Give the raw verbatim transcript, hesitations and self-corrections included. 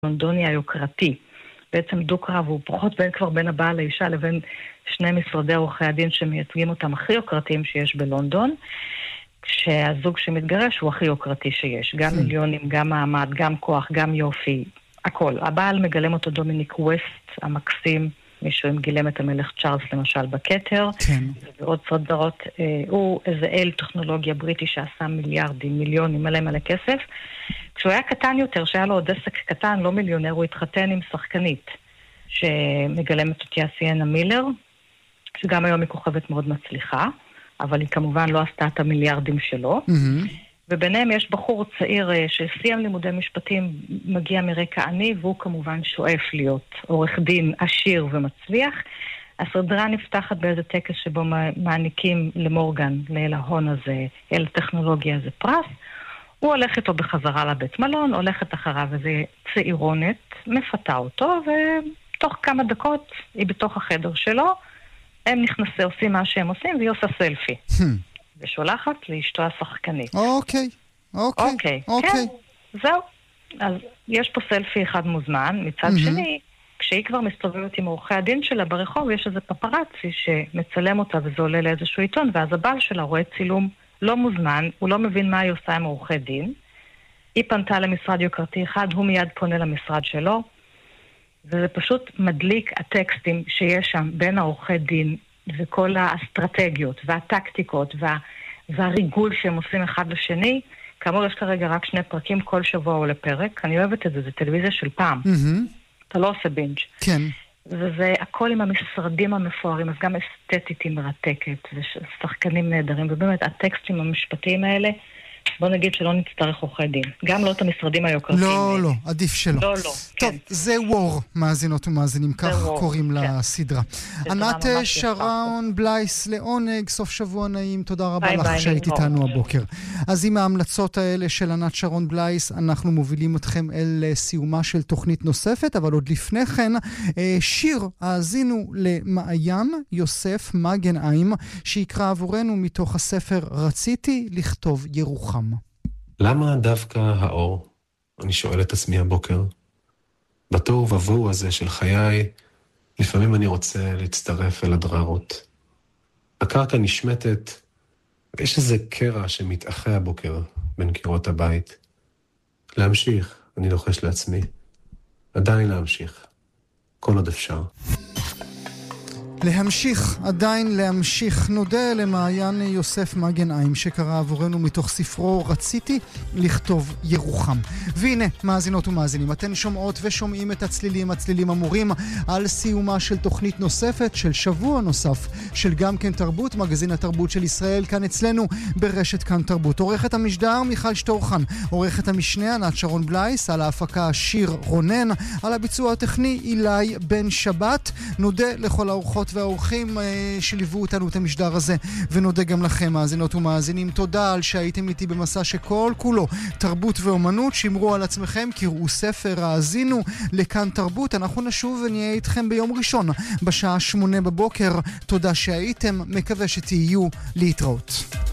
לונדוני היוקרתי. בעצם דו-קרב הוא פחות בין כבר בין הבעל לאישה לבין שני משרדי עורכי הדין שמייצגים אותם הכי יוקרתיים שיש בלונדון, כשהזוג שמתגרש הוא הכי יוקרתי שיש. גם מיליונים, גם מעמד, גם כוח, גם יופי, הכל. הבעל מגלם אותו דומיניק ווסט, המקסים, מישהו עם גילם את המלך צ'ארלס למשל בכתר, כן. ועוד סודרות. הוא איזה אל טכנולוגיה בריטי שעשה מיליארדים, מיליונים, מלא מלא כסף. כשהוא היה קטן יותר, שהיה לו עוד עסק קטן, לא מיליונר, הוא התחתן עם שחקנית שמגלמת אותי סיאנה מילר, שגם היום היא כוכבת מאוד מצליחה, אבל היא כמובן לא עשתה את המיליארדים שלו. Mm-hmm. וביניהם יש בחור צעיר שסיים לימודי משפטים, מגיע מרקע עני, והוא כמובן שואף להיות עורך דין עשיר ומצליח. הסדרה נפתחת באיזה טקס שבו מעניקים למורגן, לאל ההון הזה, אל הטכנולוגיה הזה פרס. הוא הולך איתו בחזרה לבית מלון, הולכת אחריו איזה צעירונת, מפתה אותו, ותוך כמה דקות היא בתוך החדר שלו, הם נכנסים, עושים מה שהם עושים, והיא עושה סלפי. ושולחת לאשתו השחקנית. אוקיי, אוקיי, אוקיי, אוקיי. כן, זהו. אז יש פה סלפי אחד מוזמן, מצד שני, כשהיא כבר מסתובבת עם עורכי הדין שלה ברחוב, יש איזה פפרצי שמצלם אותה, וזה עולה לאיזשהו עיתון, ואז הבעל שלה רואה צילום לא מוזמן, הוא לא מבין מה היא עושה עם עורכי דין. היא פנתה למשרד יוקרתי אחד, הוא מיד פונה למשרד שלו, וזה פשוט מדליק הטקסטים שיש שם בין העורכי דין, וכל האסטרטגיות והטקטיקות וה, והריגול שהם עושים אחד לשני. כאמור, יש כרגע רק שני פרקים, כל שבוע עולה פרק. אני אוהבת את זה, זה טלוויזיה של פעם. Mm-hmm. אתה לא עושה בינג'. כן. וזה הכל עם המשרדים המפוארים, אז גם אסתטית היא מרתקת, ושחקנים נהדרים, ובאמת הטקסטים המשפטיים האלה, בוא נגיד שלא נצטרך עורכי דין. גם לא את המשרדים היוקרתיים. לא, לא, עדיף שלא. לא, לא. טוב, כן. זה וור, מאזינות ומאזינים, כך וור, קוראים כן. לסדרה. ענת שרון בלייס, לעונג, סוף שבוע נעים, תודה רבה ביי לך ביי, שהיית להתראות. איתנו הבוקר. אז עם ההמלצות האלה של ענת שרון בלייס, אנחנו מובילים אתכם אל סיומה של תוכנית נוספת, אבל עוד לפני כן, אה, שיר, האזינו למעיין יוסף מגנהיים, שיקרא עבורנו מתוך הספר רציתי לכתוב ירוחם. למה דווקא האור? אני שואל את עצמי הבוקר. בתוהו ובוהו הזה של חיי, לפעמים אני רוצה להצטרף אל הדררות. הקרקע נשמטת, ויש איזה קרע שמתאחה הבוקר בין קירות הבית. להמשיך, אני לוחש לעצמי. עדיין להמשיך. כל עוד אפשר. להמשיך, עדיין להמשיך. נודה למעיין יוסף מגנהיים שקרא עבורנו מתוך ספרו רציתי לכתוב ירוחם. והנה, מאזינות ומאזינים, אתן שומעות ושומעים את הצלילים, הצלילים אמורים על סיומה של תוכנית נוספת, של שבוע נוסף, של גם כן תרבות, מגזין התרבות של ישראל, כאן אצלנו ברשת כאן תרבות. עורכת המשדר מיכל שטורחן, עורכת המשנה ענת שרון בלייס, על ההפקה שיר רונן, על הביצוע הטכני אילי בן שבת. נודה לכל האורחות והאורחים אה, שליוו אותנו את המשדר הזה, ונודה גם לכם מאזינות ומאזינים. תודה על שהייתם איתי במסע שכל כולו תרבות ואומנות. שמרו על עצמכם, קראו ספר, האזינו לכאן תרבות. אנחנו נשוב ונהיה איתכם ביום ראשון בשעה שמונה בבוקר. תודה שהייתם, מקווה שתהיו, להתראות.